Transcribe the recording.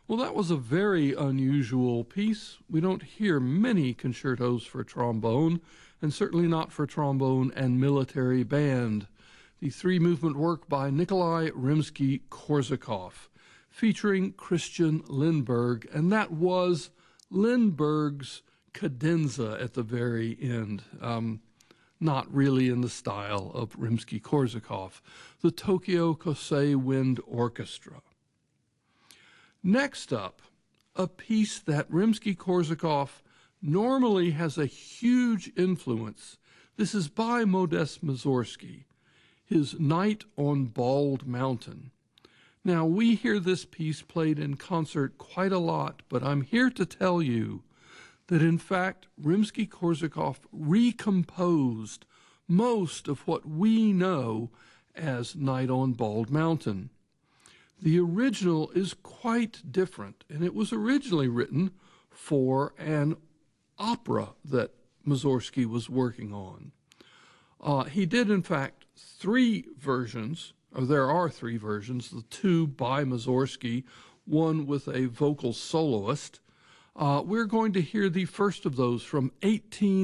Well, that was a very unusual piece. We don't hear many concertos for trombone, and certainly not for trombone and military band. The three-movement work by Nikolai Rimsky-Korsakov, featuring Christian Lindberg, and that was Lindberg's cadenza at the very end. Not really in the style of Rimsky-Korsakov, the Tokyo Kosei Wind Orchestra. Next up, a piece that Rimsky-Korsakov normally has a huge influence. This is by Modest Mussorgsky, his Night on Bald Mountain. Now, we hear this piece played in concert quite a lot, but I'm here to tell you that, in fact, Rimsky-Korsakov recomposed most of what we know as Night on Bald Mountain. The original is quite different, and it was originally written for an opera that Mussorgsky was working on. He did, in fact, three versions, or there are three versions, the two by Mussorgsky, one with a vocal soloist. We're going to hear the first of those from